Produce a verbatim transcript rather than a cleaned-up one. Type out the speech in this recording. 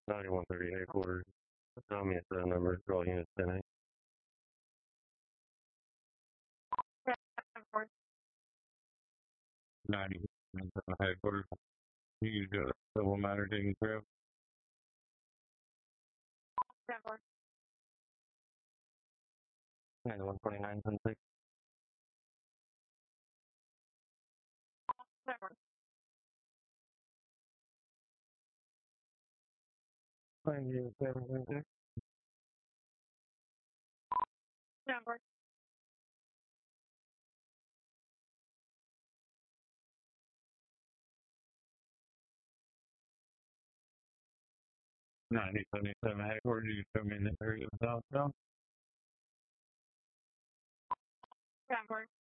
ninety-one thirty headquarters. Tell me it's that number. Call unit ten eight. ninety headquarters. You got a civil matter taken care of. ninety-one twenty-nine ten six. ninety-seven ten six. ninety seventy-seven headquarters. You show me in the area of Southtown.